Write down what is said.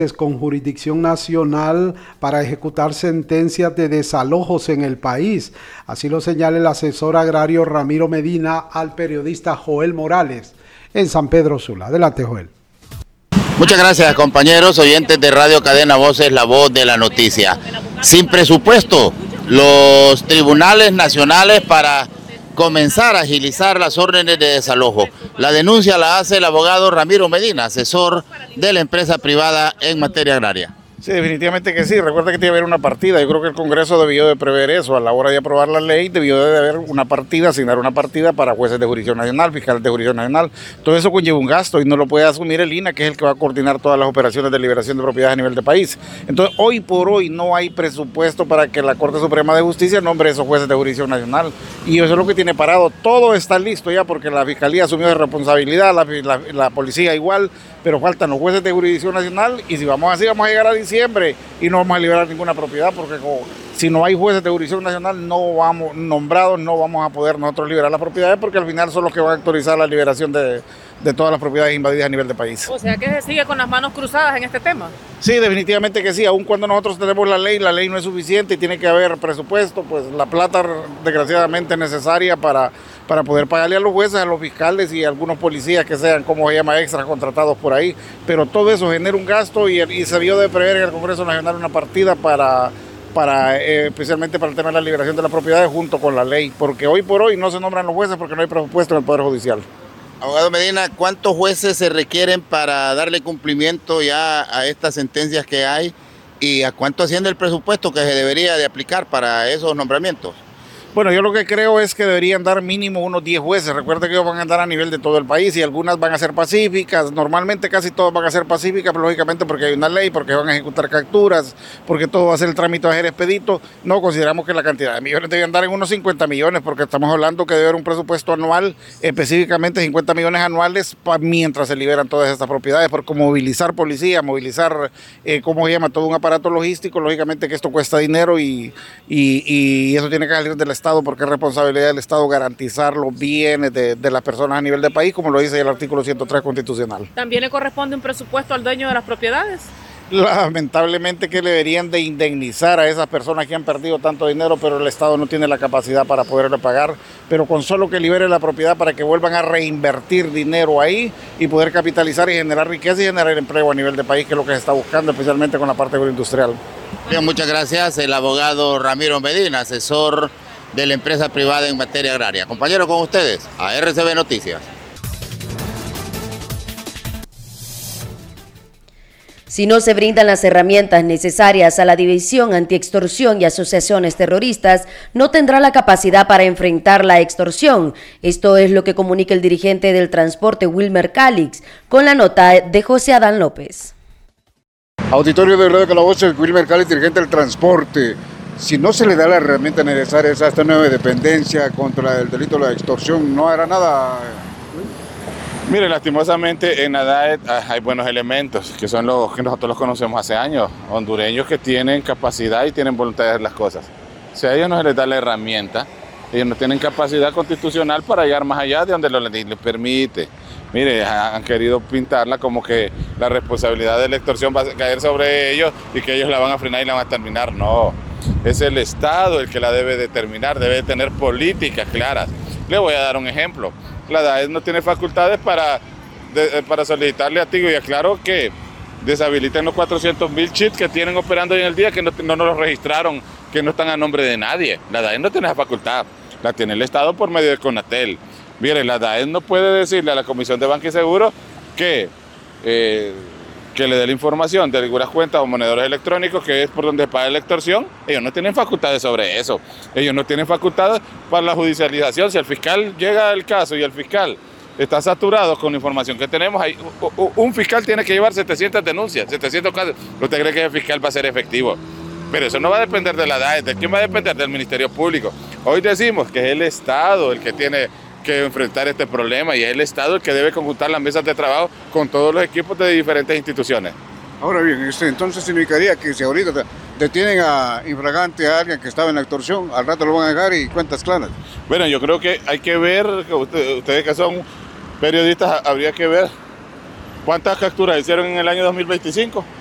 con jurisdicción nacional para ejecutar sentencias de desalojos en el país. Así lo señala el asesor agrario Ramiro Medina al periodista Joel Morales en San Pedro Sula. Adelante, Joel. Muchas gracias, compañeros oyentes de Radio Cadena Voces, la voz de la noticia. Sin presupuesto, los tribunales nacionales para comenzar a agilizar las órdenes de desalojo. La denuncia la hace el abogado Ramiro Medina, asesor de la empresa privada en materia agraria. Sí, definitivamente que sí. Recuerda que tiene que haber una partida. Yo creo que el Congreso debió de prever eso. A la hora de aprobar la ley, debió de haber una partida, asignar una partida para jueces de jurisdicción nacional, fiscales de jurisdicción nacional. Todo eso conlleva un gasto y no lo puede asumir el INAH, que es el que va a coordinar todas las operaciones de liberación de propiedades a nivel de país. Entonces, hoy por hoy no hay presupuesto para que la Corte Suprema de Justicia nombre esos jueces de jurisdicción nacional. Y eso es lo que tiene parado. Todo está listo ya porque la Fiscalía asumió de responsabilidad, la policía igual, pero faltan los jueces de jurisdicción nacional y si vamos así vamos a llegar a diciembre y no vamos a liberar ninguna propiedad porque si no hay jueces de jurisdicción nacional no vamos nombrados, no vamos a poder nosotros liberar las propiedades porque al final son los que van a autorizar la liberación de todas las propiedades invadidas a nivel de país. O sea que se sigue con las manos cruzadas en este tema. Sí, definitivamente que sí, aun cuando nosotros tenemos la ley no es suficiente y tiene que haber presupuesto, pues la plata desgraciadamente necesaria para poder pagarle a los jueces, a los fiscales y a algunos policías que sean, como se llama, extras contratados por ahí, pero todo eso genera un gasto y se vio de prever en el Congreso Nacional una partida especialmente para el tema de la liberación de las propiedades junto con la ley, porque hoy por hoy no se nombran los jueces porque no hay presupuesto en el Poder Judicial. Abogado Medina, ¿cuántos jueces se requieren para darle cumplimiento ya a estas sentencias que hay y a cuánto asciende el presupuesto que se debería de aplicar para esos nombramientos? Bueno, yo lo que creo es que deberían dar mínimo unos 10 jueces. Recuerda que ellos van a andar a nivel de todo el país y algunas van a ser pacíficas. Normalmente casi todas van a ser pacíficas, pero lógicamente porque hay una ley, porque van a ejecutar capturas, porque todo va a ser el trámite a ser expedito. No consideramos que la cantidad de millones debe andar en unos 50 millones, porque estamos hablando que debe haber un presupuesto anual, específicamente 50 millones anuales, mientras se liberan todas estas propiedades, porque movilizar policía, movilizar, todo un aparato logístico, lógicamente que esto cuesta dinero y eso tiene que salir del Estado porque es responsabilidad del Estado garantizar los bienes de las personas a nivel del país, como lo dice el artículo 103 constitucional. ¿También le corresponde un presupuesto al dueño de las propiedades? Lamentablemente que le deberían de indemnizar a esas personas que han perdido tanto dinero, pero el Estado no tiene la capacidad para poderle pagar, pero con solo que libere la propiedad para que vuelvan a reinvertir dinero ahí y poder capitalizar y generar riqueza y generar empleo a nivel de país, que es lo que se está buscando, especialmente con la parte agroindustrial. Bien, muchas gracias. El abogado Ramiro Medina, asesor de la empresa privada en materia agraria. Compañero, con ustedes, a RCB Noticias. Si no se brindan las herramientas necesarias a la División Antiextorsión y Asociaciones Terroristas, no tendrá la capacidad para enfrentar la extorsión. Esto es lo que comunica el dirigente del transporte Wilmer Calix, con la nota de José Adán López. Auditorio de Radio Calabozo, Wilmer Calix, dirigente del transporte. Si no se le da la herramienta necesaria a esta nueva dependencia contra el delito de la extorsión, no hará nada. Mire, lastimosamente en ADAET hay buenos elementos, que son los que nosotros los conocemos hace años, hondureños que tienen capacidad y tienen voluntad de hacer las cosas. Si a ellos no se les da la herramienta, ellos no tienen capacidad constitucional para llegar más allá de donde la ley les permite. Mire, han querido pintarla como que la responsabilidad de la extorsión va a caer sobre ellos y que ellos la van a frenar y la van a terminar. No, es el Estado el que la debe determinar, debe tener políticas claras. Le voy a dar un ejemplo. La DAES no tiene facultades para solicitarle a Tigo y aclaro que deshabiliten los 400.000 chips que tienen operando hoy en el día, que no los registraron, que no están a nombre de nadie. La DAES no tiene esa facultad, la tiene el Estado por medio de CONATEL. Mire, la DAES no puede decirle a la Comisión de Banca y Seguro que le dé la información de algunas cuentas o monedores electrónicos, que es por donde paga la extorsión. Ellos no tienen facultades sobre eso. Ellos no tienen facultades para la judicialización. Si el fiscal llega al caso y el fiscal está saturado con la información que tenemos, un fiscal tiene que llevar 700 denuncias, 700 casos. ¿Usted cree que el fiscal va a ser efectivo? Pero eso no va a depender de la DAES. ¿De quién va a depender? Del Ministerio Público. Hoy decimos que es el Estado el que tiene que enfrentar este problema y es el Estado el que debe conjuntar las mesas de trabajo con todos los equipos de diferentes instituciones. Ahora bien, entonces significaría que si ahorita detienen a infragante a alguien que estaba en la extorsión, al rato lo van a dejar y cuentas claras. Bueno, yo creo que hay que ver, ustedes que son periodistas, habría que ver cuántas capturas hicieron en el año 2025.